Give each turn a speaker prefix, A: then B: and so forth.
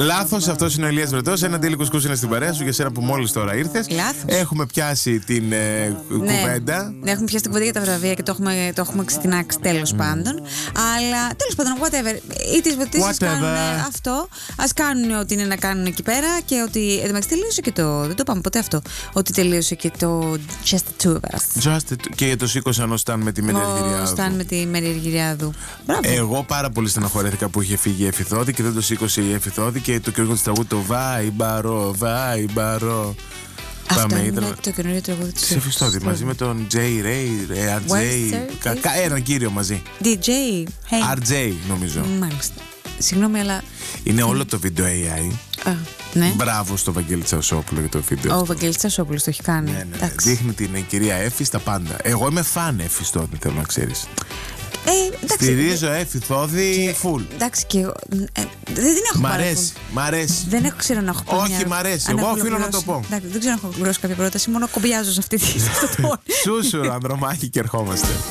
A: Λάθος, αυτός είναι ο Ηλίας Βρετός. Ένα Ντέλη Κουσκούς είναι στην παρέα σου για σένα που μόλις τώρα ήρθες.
B: Λάθος.
A: Έχουμε πιάσει την κουβέντα.
B: Ναι, έχουμε πιάσει την κουβέντα για τα βραβεία και το έχουμε ξετινάξει τέλος πάντων. Αλλά τέλος πάντων, whatever. Ή τις βοηθήσεις κάνουν αυτό. Ας κάνουν ό,τι είναι να κάνουν εκεί πέρα και ότι. Εντάξει, τελείωσε και το. Δεν το πάμε ποτέ αυτό. Ότι τελείωσε και το Just the Two of Us.
A: Και για το σήκωσαν ο Σταν με τη Μεριαργυριάδου.
B: Σταν με τη Μεριαργυριάδου.
A: Εγώ πάρα πολύ στεναχωρέθηκα που είχε φύγει η Εφηθόδη και δεν το σήκωσε η Εφηθόδη και το καινούργιο της τραγούδι το Βάιμπαρο, Βάιμπαρο.
B: Αυτό είναι το καινούργιο τραγούδι της
A: Εφηθόδη μαζί με τον J. Ray, RJ. Έναν κύριο μαζί.
B: DJ.
A: RJ νομίζω.
B: Μάλιστα. Συγγνώμη, αλλά.
A: Είναι όλο το βίντεο AI.
B: Ναι.
A: Μπράβο στο Βαγγέλη Τσαουσόπουλο για το βίντεο.
B: Ο Βαγγέλης Τσαουσόπουλος το έχει κάνει.
A: Ναι. Δείχνει την κυρία Εφη στα πάντα. Εγώ είμαι φαν Εφηθόδη, θέλω να ξέρεις. Στηρίζω Εφηθόδη full.
B: Εντάξει και εγώ. Δεν την έχω πάρει.
A: Μ' αρέσει.
B: Δεν έχω ξέρω να έχω πει.
A: Όχι, μ' αρέσει. Εγώ οφείλω να το πω.
B: Δεν ξέρω να έχω πληρώσει κάποια πρόταση. Μόνο κομπιάζω σε αυτή τη.
A: Σούσουρο, Ανδρομάχη και ερχόμαστε.